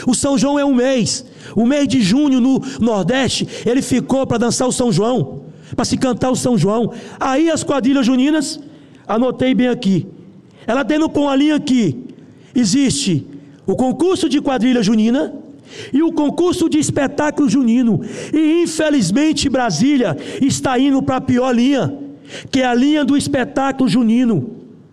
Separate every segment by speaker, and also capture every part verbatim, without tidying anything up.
Speaker 1: O São João é um mês. O mês de junho no Nordeste, ele ficou para dançar o São João, para se cantar o São João. Aí as quadrilhas juninas, anotei bem aqui. Ela tendo com a linha aqui, existe o concurso de quadrilha junina e o concurso de espetáculo junino. E infelizmente Brasília está indo para a pior linha, que é a linha do espetáculo junino.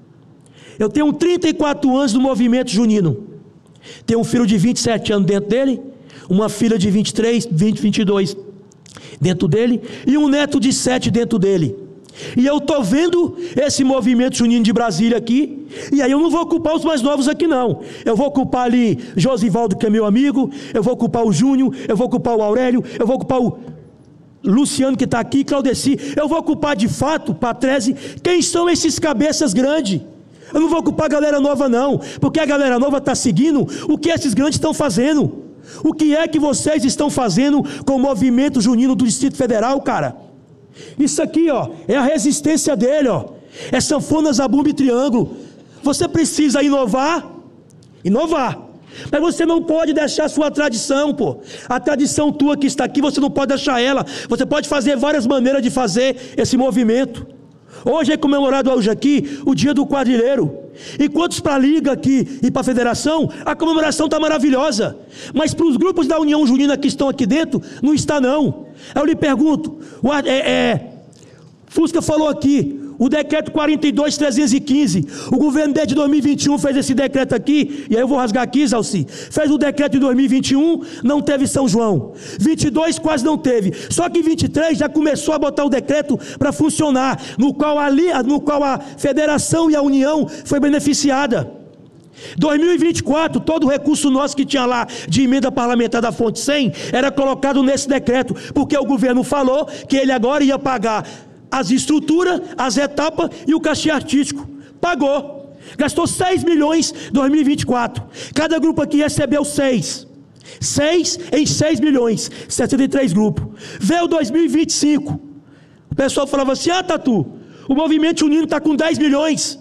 Speaker 1: Eu tenho trinta e quatro anos no movimento junino. Tenho um filho de vinte e sete anos dentro dele, uma filha de vinte e três, vinte, vinte e dois dentro dele e um neto de sete dentro dele. E eu estou vendo esse movimento junino de Brasília aqui, e aí eu não vou culpar os mais novos aqui não. Eu vou culpar ali Josivaldo, que é meu amigo, eu vou culpar o Júnior, eu vou culpar o Aurélio, eu vou culpar o Luciano que está aqui, Claudeci, eu vou culpar de fato, Patrese, quem são esses cabeças grandes? Eu não vou culpar a galera nova não, porque a galera nova está seguindo o que esses grandes estão fazendo. O que é que vocês estão fazendo com o movimento junino do Distrito Federal, cara? Isso aqui, ó, é a resistência dele, ó. É sanfona, zabumba e triângulo. Você precisa inovar, inovar. Mas você não pode deixar a sua tradição, pô. A tradição tua que está aqui, você não pode deixar ela. Você pode fazer várias maneiras de fazer esse movimento. Hoje é comemorado hoje aqui o dia do quadrilheiro. E quantos para a liga aqui e para a federação, a comemoração está maravilhosa. Mas para os grupos da União Junina que estão aqui dentro, não está não. Eu lhe pergunto, o, é, é, Fusca falou aqui, o decreto quarenta e dois, trezentos e quinze, o governo desde dois mil e vinte e um fez esse decreto aqui, e aí eu vou rasgar aqui, Zalci, fez o decreto de dois mil e vinte e um, não teve São João, vinte e dois quase não teve, só que vinte e três já começou a botar o decreto para funcionar, no qual, a, no qual a federação e a União foi beneficiada. dois mil e vinte e quatro, todo o recurso nosso que tinha lá de emenda parlamentar da fonte cem, era colocado nesse decreto, porque o governo falou que ele agora ia pagar as estruturas, as etapas e o cachê artístico. Pagou. Gastou seis milhões em dois mil e vinte e quatro. Cada grupo aqui recebeu seis. seis em seis milhões. setenta e três grupos. Veio dois mil e vinte e cinco. O pessoal falava assim, ah, Tatu, o movimento junino está com dez milhões.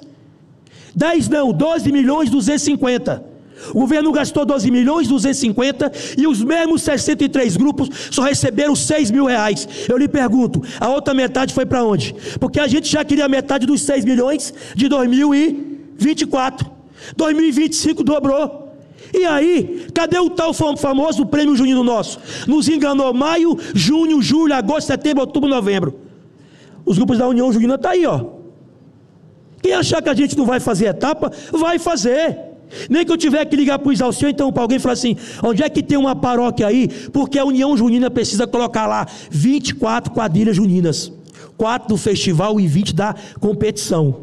Speaker 1: dez não, doze milhões duzentos e cinquenta. O governo gastou doze milhões duzentos e cinquenta e os mesmos sessenta e três grupos só receberam seis mil reais. Eu lhe pergunto, a outra metade foi para onde? Porque a gente já queria metade dos seis milhões de dois mil e vinte e quatro. dois mil e vinte e cinco dobrou. E aí, cadê o tal famoso prêmio junino nosso? Nos enganou maio, junho, julho, agosto, setembro, outubro, novembro. Os grupos da União Junina estão aí, ó. Quem achar que a gente não vai fazer etapa, vai fazer. Nem que eu tiver que ligar para o Exalcion, então para alguém falar assim, onde é que tem uma paróquia aí? Porque a União Junina precisa colocar lá vinte e quatro quadrilhas juninas, quatro do festival e vinte da competição.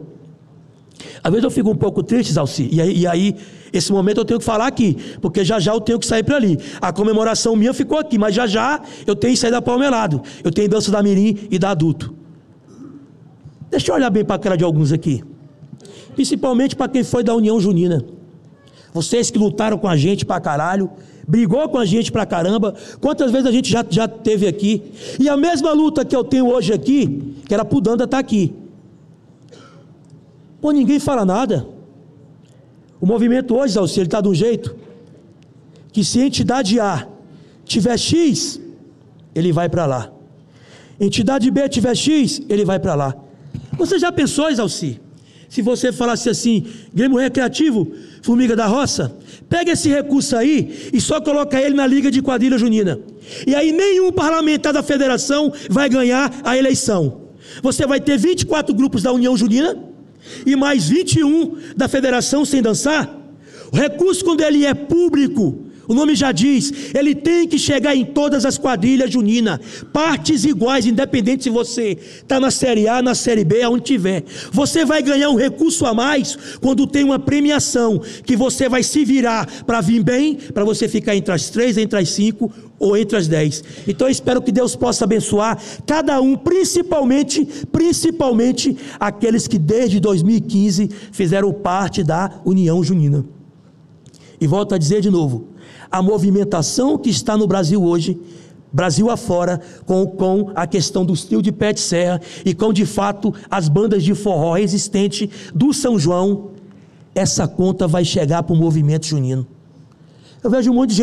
Speaker 1: Às vezes eu fico um pouco triste, Exalci, e aí, e aí esse momento eu tenho que falar aqui, porque já já eu tenho que sair para ali. A comemoração minha ficou aqui, mas já já eu tenho que sair da Palmeirado. Eu tenho dança da Mirim e da Adulto. Deixa eu olhar bem para a cara de alguns aqui, principalmente para quem foi da União Junina. Vocês que lutaram com a gente pra caralho, brigou com a gente pra caramba, quantas vezes a gente já, já teve aqui, e a mesma luta que eu tenho hoje aqui, que era pro Danda estar aqui. Pô, ninguém fala nada. O movimento hoje, Zalci, ele está de um jeito, que se a entidade A tiver X, ele vai para lá. Entidade B tiver X, ele vai para lá. Você já pensou, Zalci? Se você falasse assim, Grêmio Recreativo, Formiga da Roça, pega esse recurso aí e só coloca ele na Liga de Quadrilha Junina. E aí nenhum parlamentar da federação vai ganhar a eleição. Você vai ter vinte e quatro grupos da União Junina e mais vinte e um da federação sem dançar. O recurso, quando ele é público, o nome já diz, ele tem que chegar em todas as quadrilhas juninas, partes iguais, independente se você está na série A, na série B, aonde tiver. Você vai ganhar um recurso a mais quando tem uma premiação, que você vai se virar para vir bem, para você ficar entre as três, entre as cinco ou entre as dez. Então eu espero que Deus possa abençoar cada um, principalmente, principalmente aqueles que desde dois mil e quinze fizeram parte da União Junina. E volto a dizer de novo, a movimentação que está no Brasil hoje, Brasil afora, com, com a questão dos trios de pé de serra e com, de fato, as bandas de forró resistente do São João, essa conta vai chegar para o movimento junino. Eu vejo um monte de gente